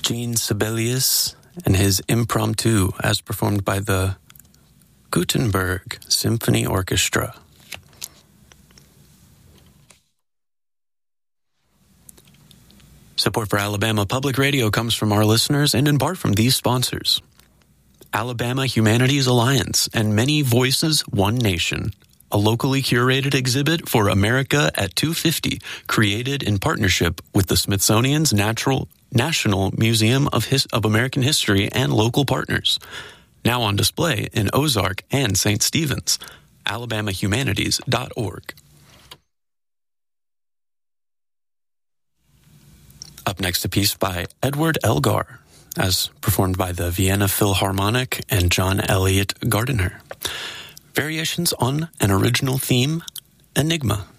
Gene Sibelius and his Impromptu, as performed by the Gutenberg Symphony Orchestra. Support for Alabama Public Radio comes from our listeners and in part from these sponsors: Alabama Humanities Alliance and Many Voices, One Nation, a locally curated exhibit for America at 250, created in partnership with the Smithsonian's National Museum of American History and local partners. Now on display in Ozark and St. Stephen's. alabamahumanities.org. Up next, a piece by Edward Elgar, as performed by the Vienna Philharmonic and John Elliott Gardiner. Variations on an original theme, Enigma.